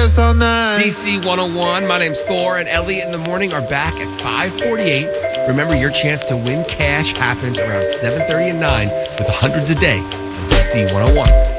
dance all night. DC 101. My name's Thor, and Elliot in the morning are back at 5:48. Remember, your chance to win cash happens around 7:30 and 9 with hundreds a day on DC 101.